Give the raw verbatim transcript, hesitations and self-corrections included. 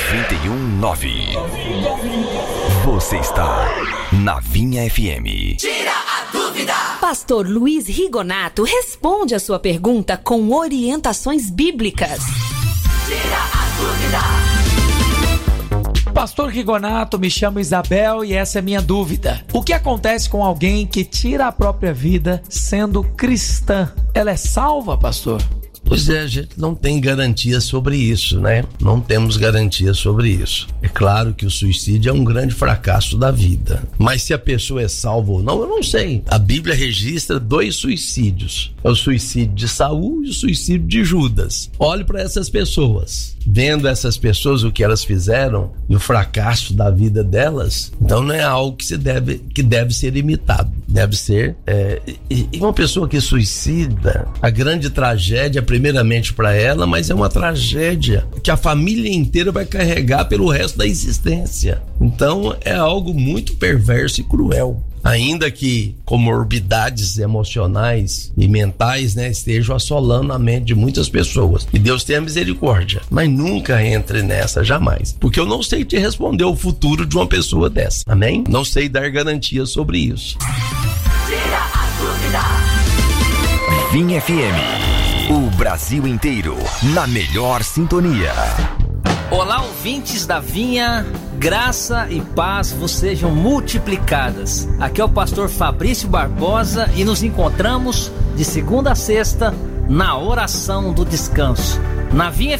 noventa e um ponto nove. Você está na Vinha F M. Tira a dúvida! Pastor Luiz Rigonato responde a sua pergunta com orientações bíblicas. Tira a dúvida! Pastor Rigonato, me chamo Isabel e essa é a minha dúvida. O que acontece com alguém que tira a própria vida sendo cristã? Ela é salva, pastor? Pois é, a gente não tem garantia sobre isso, né? Não temos garantia sobre isso. É claro que o suicídio é um grande fracasso da vida. Mas se a pessoa é salva ou não, eu não sei. A Bíblia registra dois suicídios. É o suicídio de Saul e o suicídio de Judas. Olhe para essas pessoas. Vendo essas pessoas, o que elas fizeram e o fracasso da vida delas, então não é algo que, se deve, que deve ser imitado. Deve ser... É, e, e uma pessoa que suicida, a grande tragédia, primeiramente para ela, mas é uma tragédia que a família inteira vai carregar pelo resto da existência. Então é algo muito perverso e cruel. Ainda que comorbidades emocionais e mentais, né, estejam assolando a mente de muitas pessoas. E Deus tenha misericórdia. Mas nunca entre nessa, jamais. Porque eu não sei te responder o futuro de uma pessoa dessa. Amém? Não sei dar garantia sobre isso. Tira a dúvida! Vinha F M. O Brasil inteiro na melhor sintonia. Olá, ouvintes da Vinha, graça e paz vos sejam multiplicadas. Aqui é o pastor Fabrício Barbosa e nos encontramos de segunda a sexta na oração do descanso. Na Vinha